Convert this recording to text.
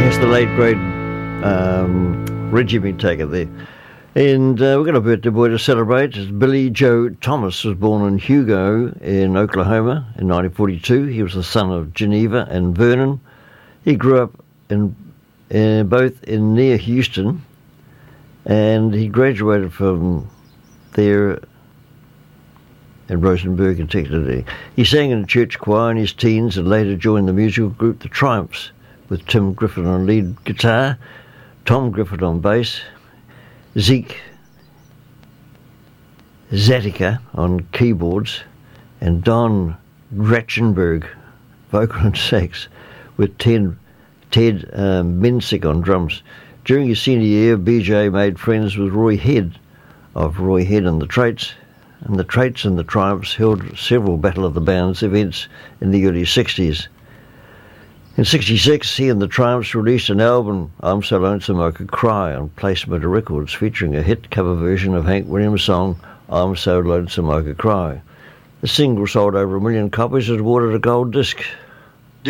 Yes, the late great Reggie Mintaker there. And we've got a birthday boy to celebrate. It's Billy Joe Thomas. Was born in Hugo in Oklahoma in 1942. He was the son of Geneva and Vernon. He grew up in both in near Houston, and he graduated from there in Rosenberg in Texas. He sang in a church choir in his teens and later joined the musical group The Triumphs, with Tim Griffin on lead guitar, Tom Griffin on bass, Zeke Zatica on keyboards, and Don Ratchenberg vocal and sax, with Ted Minsick on drums. During his senior year, BJ made friends with Roy Head of Roy Head and the Traits, and the Traits and the Triumphs held several Battle of the Bands events in the early 60s. In 1966, he and the Triumphs released an album, I'm So Lonesome I Could Cry, on Placement Records, featuring a hit cover version of Hank Williams' song, I'm So Lonesome I Could Cry. The single sold over 1 million copies and awarded a gold disc.